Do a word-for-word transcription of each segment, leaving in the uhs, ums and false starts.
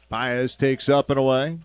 Baez takes up and away.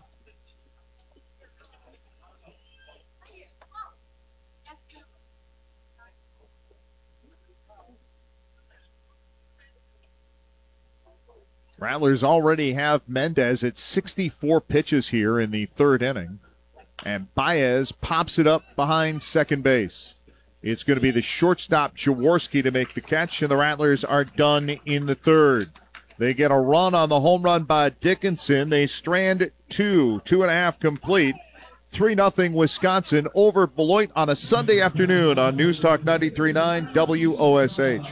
Rattlers already have Mendez at sixty-four pitches here in the third inning. And Baez pops it up behind second base. It's going to be the shortstop Jaworski to make the catch, and the Rattlers are done in the third. They get a run on the home run by Dickinson. They strand two, two and a half complete. three nothing Wisconsin over Beloit on a Sunday afternoon on News Talk ninety-three point nine W O S H.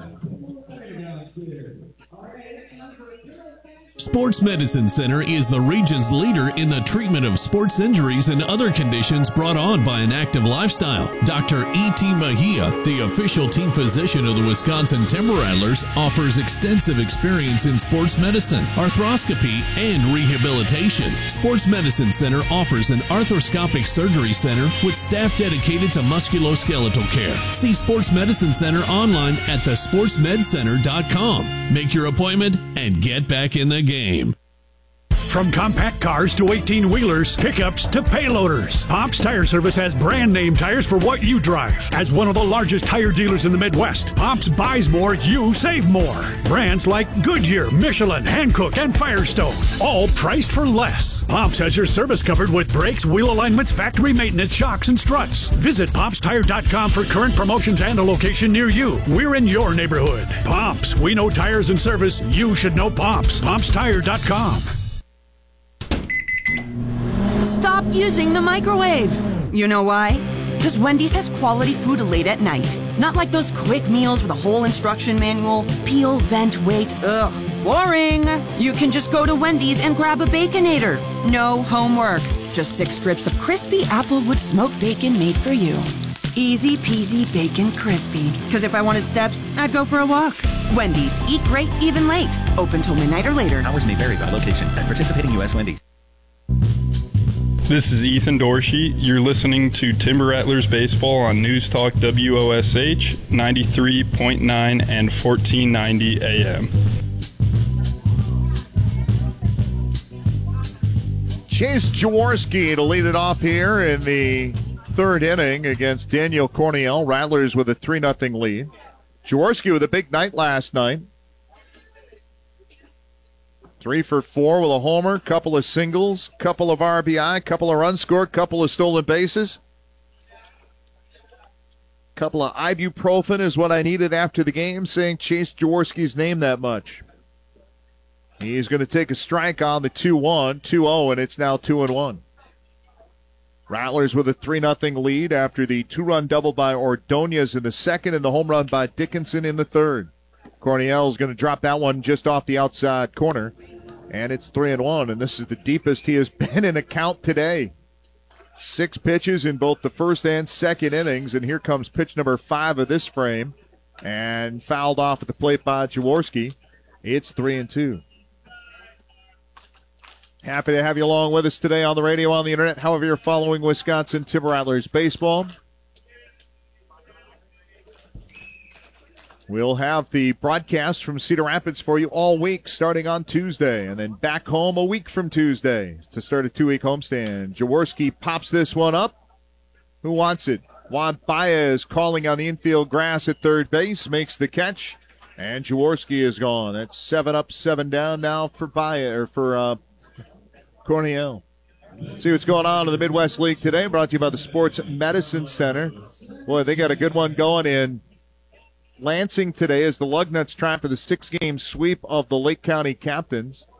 Sports Medicine Center is the region's leader in the treatment of sports injuries and other conditions brought on by an active lifestyle. Doctor E T. Mejia, the official team physician of the Wisconsin Timber Rattlers, offers extensive experience in sports medicine, arthroscopy, and rehabilitation. Sports Medicine Center offers an arthroscopic surgery center with staff dedicated to musculoskeletal care. See Sports Medicine Center online at the sports med center dot com. Make your appointment and get back in the game. From compact cars to eighteen-wheelers, pickups to payloaders, Pops Tire Service has brand name tires for what you drive. As one of the largest tire dealers in the Midwest, Pops buys more, you save more. Brands like Goodyear, Michelin, Hankook, and Firestone, all priced for less. Pops has your service covered with brakes, wheel alignments, factory maintenance, shocks, and struts. Visit pops tire dot com for current promotions and a location near you. We're in your neighborhood. Pops, we know tires and service. You should know Pops. pops tire dot com. Stop using the microwave. You know why? Because Wendy's has quality food late at night. Not like those quick meals with a whole instruction manual. Peel, vent, wait. Ugh, boring. You can just go to Wendy's and grab a Baconator. No homework. Just six strips of crispy Applewood smoked bacon made for you. Easy peasy bacon crispy. Because if I wanted steps, I'd go for a walk. Wendy's. Eat great, even late. Open till midnight or later. Hours may vary by location at participating U S Wendy's. This is Ethan Dorsey. You're listening to Timber Rattlers Baseball on News Talk W O S H ninety-three point nine and fourteen ninety A M. Chase Jaworski to lead it off here in the third inning against Daniel Cornell. Rattlers with a three nothing lead. Jaworski with a big night last night. Three for four with a homer, couple of singles, couple of R B I, couple of runs scored, couple of stolen bases. Couple of ibuprofen is what I needed after the game, saying Chase Jaworski's name that much. He's going to take a strike on the two one, two oh, and it's now two and one. Rattlers with a three nothing lead after the two-run double by Ordonez in the second and the home run by Dickinson in the third. Cornell's going to drop that one just off the outside corner, and it's three and one, and this is the deepest he has been in a count today. Six pitches in both the first and second innings, and here comes pitch number five of this frame, and fouled off at the plate by Jaworski. It's three and two. Happy to have you along with us today on the radio, on the internet, however you're following Wisconsin Timber Rattlers baseball. We'll have the broadcast from Cedar Rapids for you all week starting on Tuesday, and then back home a week from Tuesday to start a two-week homestand. Jaworski pops this one up. Who wants it? Juan Baez calling on the infield grass at third base, makes the catch, and Jaworski is gone. That's seven up, seven down now for Baez, or for uh, Cornell. See what's going on in the Midwest League today, brought to you by the Sports Medicine Center. Boy, they got a good one going in Lansing today as the Lugnuts try for the six-game sweep of the Lake County Captains.